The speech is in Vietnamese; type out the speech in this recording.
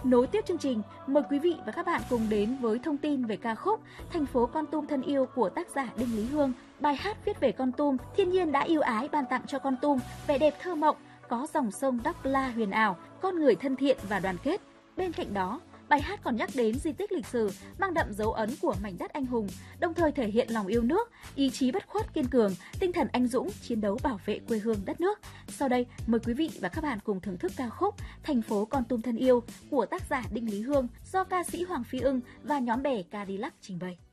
Nối tiếp chương trình, mời quý vị và các bạn cùng đến với thông tin về ca khúc Thành phố Kon Tum thân yêu của tác giả Đinh Lý Hương. Bài hát viết về Kon Tum, thiên nhiên đã yêu ái ban tặng cho Kon Tum vẻ đẹp thơ mộng, có dòng sông Đắk La huyền ảo, con người thân thiện và đoàn kết. Bên cạnh đó, bài hát còn nhắc đến di tích lịch sử mang đậm dấu ấn của mảnh đất anh hùng, đồng thời thể hiện lòng yêu nước, ý chí bất khuất kiên cường, tinh thần anh dũng chiến đấu bảo vệ quê hương đất nước. Sau đây, mời quý vị và các bạn cùng thưởng thức ca khúc Thành phố Kon Tum thân yêu của tác giả Đinh Lý Hương do ca sĩ Hoàng Phi Ưng và nhóm bè Cadillac trình bày.